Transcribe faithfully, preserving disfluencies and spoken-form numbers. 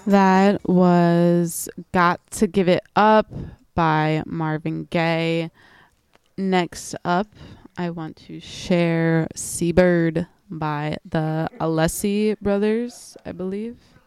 That was Got to Give It Up by Marvin Gaye. Next up, I want to share Seabird by the Alessi brothers, I believe.